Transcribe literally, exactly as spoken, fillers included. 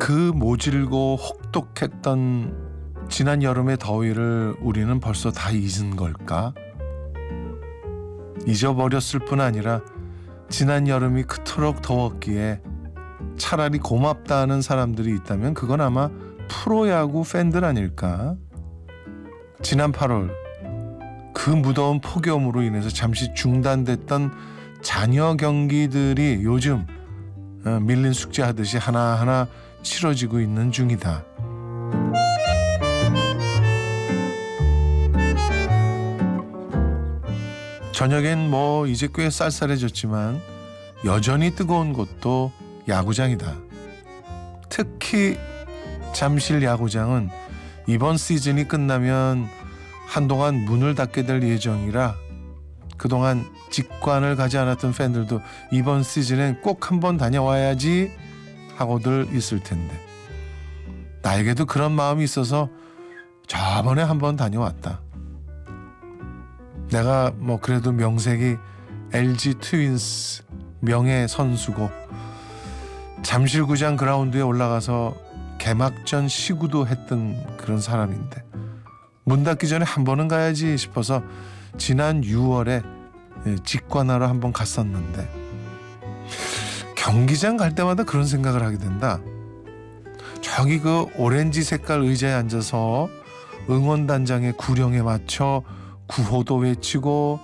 그 모질고 혹독했던 지난 여름의 더위를 우리는 벌써 다 잊은 걸까? 잊어버렸을 뿐 아니라 지난 여름이 그토록 더웠기에 차라리 고맙다는 사람들이 있다면 그건 아마 프로야구 팬들 아닐까? 지난 팔월 그 무더운 폭염으로 인해서 잠시 중단됐던 잔여 경기들이 요즘 밀린 숙제하듯이 하나하나 치러지고 있는 중이다. 저녁엔 뭐 이제 꽤 쌀쌀해졌지만 여전히 뜨거운 곳도 야구장이다. 특히 잠실 야구장은 이번 시즌이 끝나면 한동안 문을 닫게 될 예정이라 그동안 직관을 가지 않았던 팬들도 이번 시즌엔 꼭 한번 다녀와야지 하고들 있을 텐데 나에게도 그런 마음이 있어서 저번에 한번 다녀왔다. 내가 뭐 그래도 명색이 엘지 트윈스 명예 선수고 잠실구장 그라운드에 올라가서 개막전 시구도 했던 그런 사람인데 문 닫기 전에 한 번은 가야지 싶어서 지난 유월에 직관하러 한번 갔었는데 경기장 갈 때마다 그런 생각을 하게 된다. 저기 그 오렌지 색깔 의자에 앉아서 응원단장의 구령에 맞춰 구호도 외치고